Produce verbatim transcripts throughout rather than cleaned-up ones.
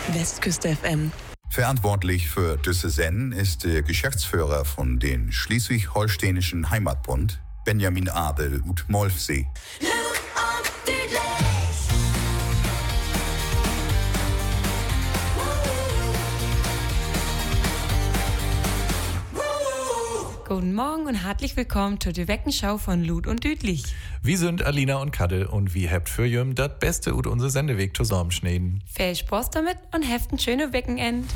Westküste F M. Verantwortlich für diese Sendung ist der Geschäftsführer von den Schleswig-Holsteinischen Heimatbund, Benjamin Adel ut Molfsee. Guten Morgen und herzlich willkommen zur Weckenschau von Lut und Düdlich. Wir sind Alina und Kadde und wir habt für jüm das Beste ut unser Sendeweg zusammenschneiden. Viel Spaß damit und habt ein schönes Wochenende.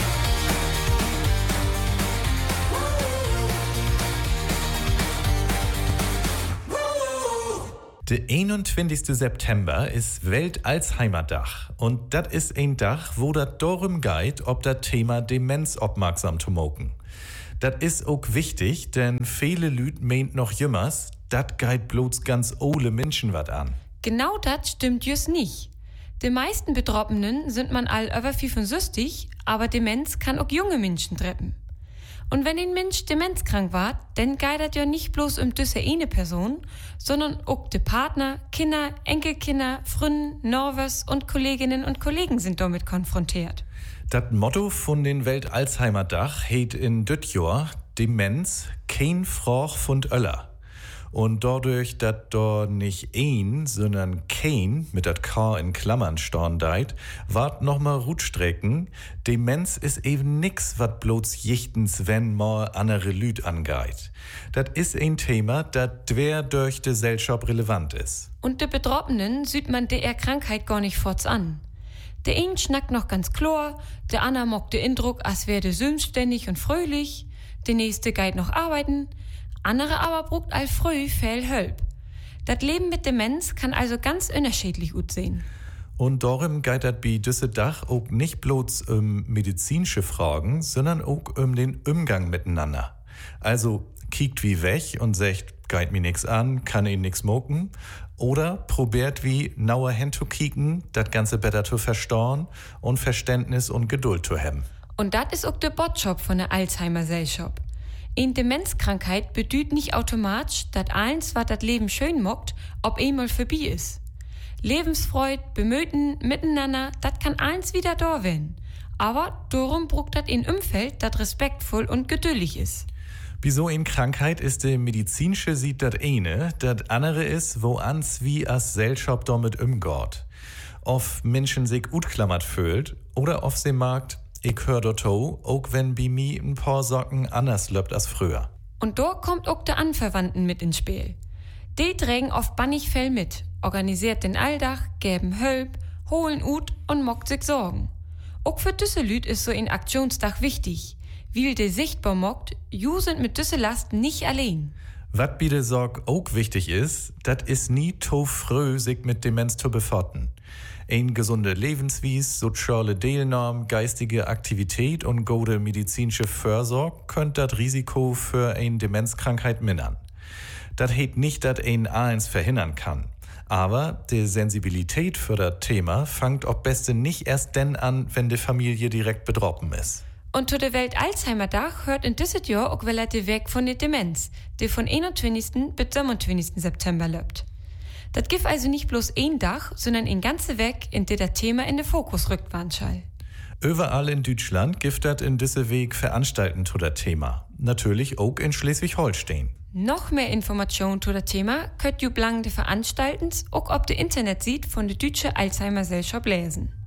Der einundzwanzigste September ist Welt-Alzheimer-Dach. Und das ist ein Dach, wo das darum geht, ob das Thema Demenz aufmerksam zu machen. Das ist auch wichtig, denn viele Lüd meint noch jümmers, das geht bloß ganz ole Menschen wat an. Genau das stimmt just nicht. Die meisten Betroffenen sind man all über fünfundsechzig, aber Demenz kann auch junge Menschen treffen. Und wenn ein Mensch demenzkrank war, dann geht das ja nicht bloß um diese eine Person, sondern auch die Partner, Kinder, Enkelkinder, Freunde, Norwes und Kolleginnen und Kollegen sind damit konfrontiert. Das Motto von den Welt-Alzheimer-Dach heet in düt Jahr Demenz, kein Froch von Öller. Und dadurch, dass da nicht ein, sondern kein mit dat K in Klammern storn deit, wart nochmal Rutstrecken. Demenz ist eben nix, wat bloß jichtens, wenn mal andere Lüd angeht. Dat is ein Thema, dat dwer durch de Gesellschaft relevant ist. Und de Betroffenen sieht man der Krankheit gar nicht forts an. Der ein schnackt noch ganz klar, der andere mockt den Eindruck, als wäre der selbstständig und fröhlich, der nächste geht noch arbeiten, andere aber brugt all früh viel Hölp. Das Leben mit Demenz kann also ganz unterschiedlich gut sehen. Und darum geht das bei düsse Dach auch nicht bloß um medizinische Fragen, sondern auch um den Umgang miteinander. Also kiekt wie weg und sagt, geht mir nix an, kann ihn nix moken. Oder probiert wie nauer hinzukicken, das Ganze besser zu verstauen und Verständnis und Geduld zu haben. Und das ist auch der Botschaft von der Alzheimer-Gesellschaft. Eine Demenzkrankheit bedeutet nicht automatisch, dass eins, was das Leben schön mockt, ob einmal vorbei ist. Lebensfreude, Bemühen, Miteinander, das kann eins wieder da werden. Aber darum braucht das ein Umfeld, das respektvoll und geduldig ist. Wie so in Krankheit ist der medizinische sieht das eine, das andere ist, wo ans wie as Gesellschaft damit umgeht. Ob Menschen sich utklammert fühlt oder ob sie merkt, ich hör dort auch wenn bei mir ein paar Socken anders läuft als früher. Und da kommt auch der Anverwandten mit ins Spiel. Die trägen oft bannig viel mit, organisiert den Alldach, geben Hölp, holen ut und mockt sich Sorgen. Auch für diese Lüd ist so ein Aktionsdach wichtig. Weil der sichtbar mockt, ju sind mit düsse Lasten nicht allein. Wat bi de Sorg auch wichtig ist, dat is nie to früh sich mit Demenz zu befassen. Ein gesunde Lebenswies, soziale Teilnahme, geistige Aktivität und gute medizinische Fürsorge könnt dat Risiko für eine Demenzkrankheit mindern. Dat heet nicht, dat ein eins verhindern kann. Aber die Sensibilität für das Thema fangt ob beste nicht erst denn an, wenn die Familie direkt betroffen ist. Und zu der Welt-Alzheimer-Dach hört in diesem Jahr auch wieder der Weg von der Demenz, die von einundzwanzigsten bis siebenundzwanzigsten September läuft. Das gibt also nicht bloß ein Dach, sondern ein ganzer Weg, in der das Thema in den Fokus rückt, Warnschall. Überall in Deutschland gibt das in diesem Weg Veranstalten zu das Thema. Natürlich auch in Schleswig-Holstein. Noch mehr Informationen zu das Thema könnt ihr blang de Veranstaltens auch auf der Internetseite von der Deutsche Alzheimer-Gesellschaft lesen.